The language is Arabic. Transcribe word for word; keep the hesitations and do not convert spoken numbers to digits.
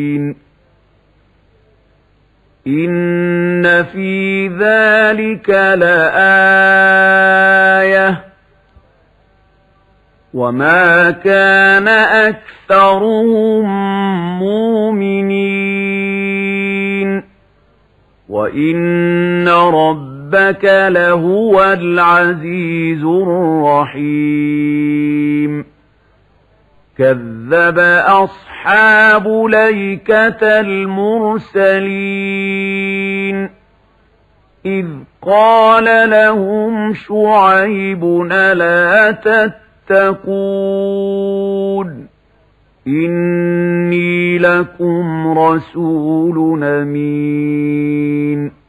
إن في ذلك لآية وما كان أكثرهم مؤمنين وإن ربك لهو العزيز الرحيم كذب أصحاب ليكة المرسلين إذ قال لهم شعيب ألا تتقون إني لكم رسول أمين